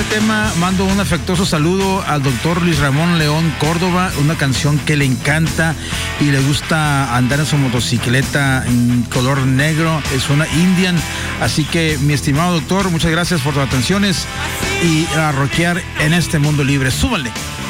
tema mando un afectuoso saludo al doctor Luis Ramón León Córdoba, una canción que le encanta y le gusta andar en su motocicleta en color negro, es una Indian, así que mi estimado doctor, muchas gracias por tus atenciones y a rockear en este mundo libre. Súbanle.